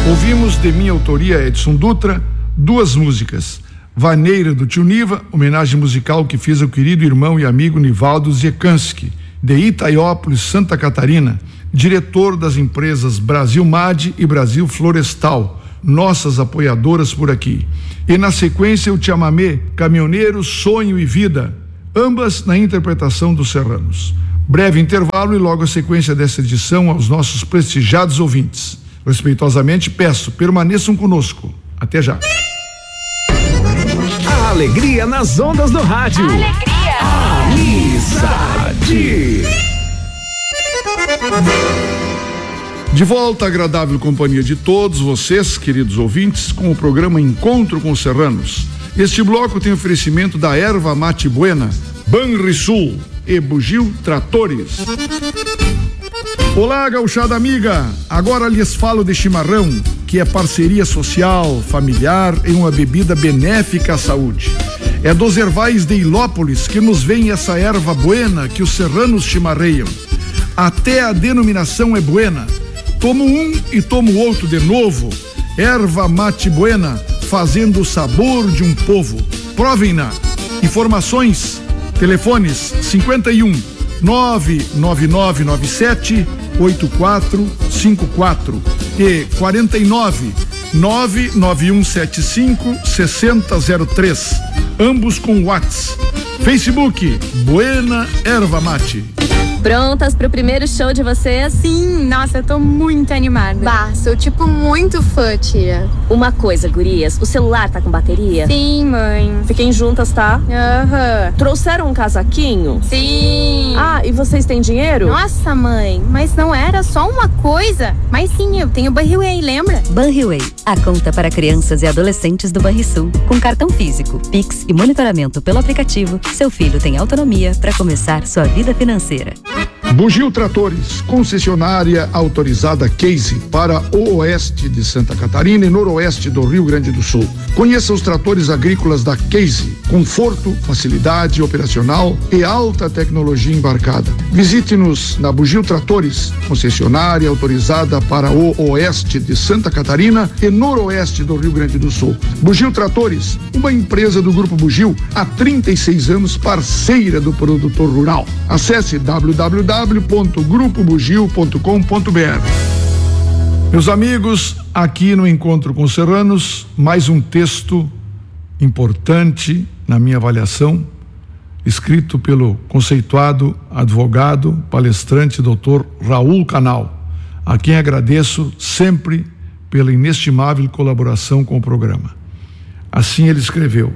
Ouvimos, de minha autoria, Edson Dutra, duas músicas. Vaneira, do Tio Niva, homenagem musical que fiz ao querido irmão e amigo Nivaldo Ziekanski, de Itaiópolis, Santa Catarina, diretor das empresas Brasil Mad e Brasil Florestal, nossas apoiadoras por aqui. E na sequência o chamamé Caminhoneiro, Sonho e Vida, ambas na interpretação dos serranos. Breve intervalo e logo a sequência dessa edição aos nossos prestigiados ouvintes. Respeitosamente peço, permaneçam conosco. Até já. A alegria nas ondas do rádio. Amizade. De volta à agradável companhia de todos vocês, queridos ouvintes, com o programa Encontro com Serranos. Este bloco tem oferecimento da Erva Mate Buena, Banrisul e Bugio Tratores. Olá, gauchada amiga, agora lhes falo de chimarrão, que é parceria social, familiar e uma bebida benéfica à saúde. É dos ervais de Ilópolis que nos vem essa erva buena que os serranos chimarreiam. Até a denominação é buena. Tomo um e tomo outro de novo. Erva Mate Buena, fazendo o sabor de um povo. Provem-na. Informações, telefones 51 99997 8454 e 49 99175 6003, ambos com WhatsApp. Facebook Buena Erva Mate. Prontas pro primeiro show de vocês? Sim, nossa, eu tô muito animada. Bah, sou tipo muito fã, tia. Uma coisa, gurias, o celular tá com bateria? Sim, mãe. Fiquem juntas, tá? Aham. Trouxeram um casaquinho? Sim. Ah, e vocês têm dinheiro? Nossa, mãe, mas não era só uma coisa? Mas sim, eu tenho Banriway, lembra? Banriway, a conta para crianças e adolescentes do Banrisul. Com cartão físico, Pix e monitoramento pelo aplicativo, seu filho tem autonomia para começar sua vida financeira. Bugio Tratores, concessionária autorizada Case para o oeste de Santa Catarina e noroeste do Rio Grande do Sul. Conheça os tratores agrícolas da Case, conforto, facilidade operacional e alta tecnologia embarcada. Visite-nos na Bugio Tratores, concessionária autorizada para o oeste de Santa Catarina e noroeste do Rio Grande do Sul. Bugio Tratores, uma empresa do Grupo Bugio, há 36 anos parceira do produtor rural. Acesse www.grupobugio.com.br. Meus amigos, aqui no Encontro com Serranos, mais um texto importante na minha avaliação, escrito pelo conceituado advogado, palestrante, Dr. Raul Canal, a quem agradeço sempre pela inestimável colaboração com o programa. Assim ele escreveu: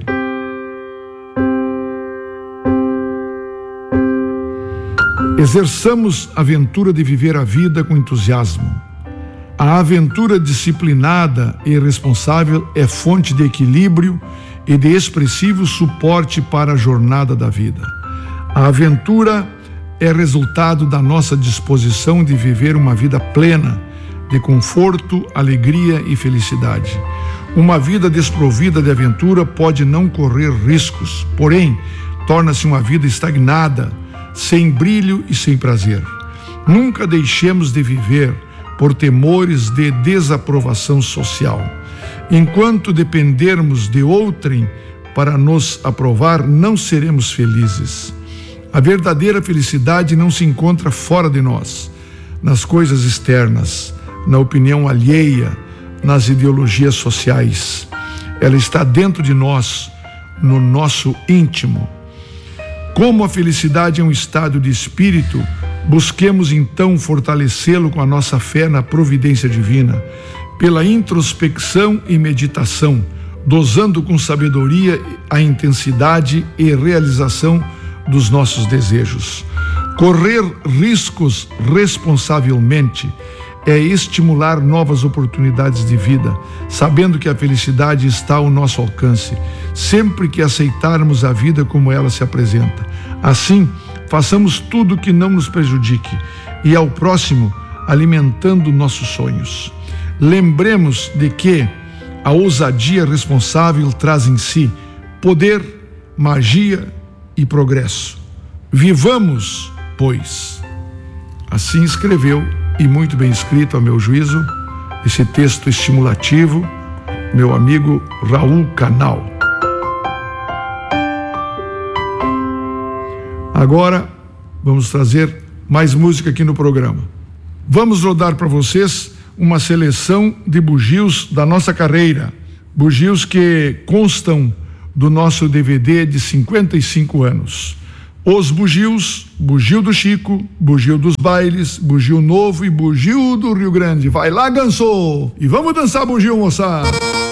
exerçamos a aventura de viver a vida com entusiasmo. A aventura disciplinada e responsável é fonte de equilíbrio e de expressivo suporte para a jornada da vida. A aventura é resultado da nossa disposição de viver uma vida plena, de conforto, alegria e felicidade. Uma vida desprovida de aventura pode não correr riscos, porém, torna-se uma vida estagnada, sem brilho e sem prazer. Nunca deixemos de viver por temores de desaprovação social. Enquanto dependermos de outrem para nos aprovar, não seremos felizes. A verdadeira felicidade não se encontra fora de nós, nas coisas externas, na opinião alheia, nas ideologias sociais. Ela está dentro de nós, no nosso íntimo. Como a felicidade é um estado de espírito, busquemos então fortalecê-lo com a nossa fé na providência divina, pela introspecção e meditação, dosando com sabedoria a intensidade e realização dos nossos desejos. Correr riscos responsavelmente é estimular novas oportunidades de vida, sabendo que a felicidade está ao nosso alcance, sempre que aceitarmos a vida como ela se apresenta. Assim, façamos tudo que não nos prejudique e ao próximo alimentando nossos sonhos. Lembremos de que a ousadia responsável traz em si poder, magia e progresso. Vivamos, pois. Assim escreveu, e muito bem escrito, a meu juízo, esse texto estimulativo, meu amigo Raul Canal. Agora vamos trazer mais música aqui no programa. Vamos rodar para vocês uma seleção de bugios da nossa carreira, bugios que constam do nosso DVD de 55 anos. Os bugios, bugio do Chico, bugio dos bailes, bugio novo e bugio do Rio Grande. Vai lá, Ganso! E vamos dançar bugio, moçada!